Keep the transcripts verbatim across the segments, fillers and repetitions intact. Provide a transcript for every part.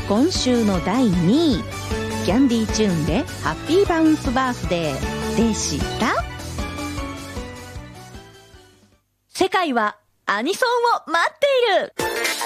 今週のだいにい、キャンディーチューンでハッピーバウンスバースデーでした。世界はアニソンを待っている。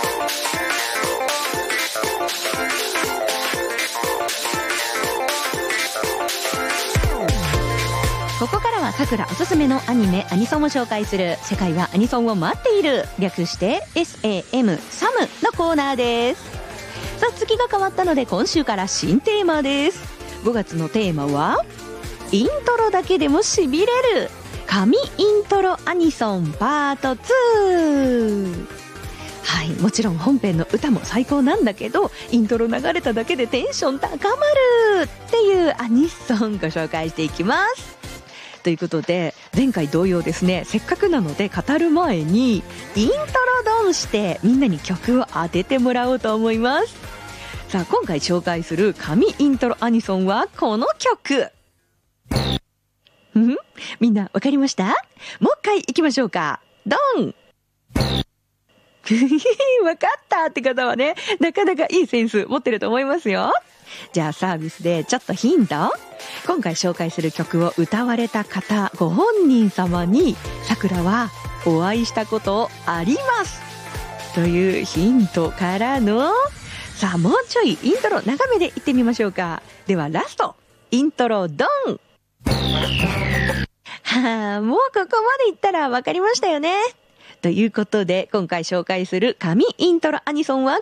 ここからはさくらおすすめのアニメアニソンを紹介する世界はアニソンを待っている、略して エスエーエム サムのコーナーです。さあ月が変わったので今週から新テーマです。ごがつのテーマはイントロだけでもしびれる神イントロアニソンパートツー。はい、もちろん本編の歌も最高なんだけど、イントロ流れただけでテンション高まるっていうアニソンご紹介していきます。ということで前回同様ですね、せっかくなので語る前にイントロドンしてみんなに曲を当ててもらおうと思います。さあ今回紹介する神イントロアニソンはこの曲。んみんなわかりました？もう一回行きましょうか。ドンわかったって方はね、なかなかいいセンス持ってると思いますよ。じゃあサービスでちょっとヒント。今回紹介する曲を歌われた方ご本人様にさくらはお会いしたことありますというヒントからの、さあもうちょいイントロ長めでいってみましょうか。ではラストイントロドン。はあ、もうここまでいったらわかりましたよね。ということで今回紹介する神イントロアニソンは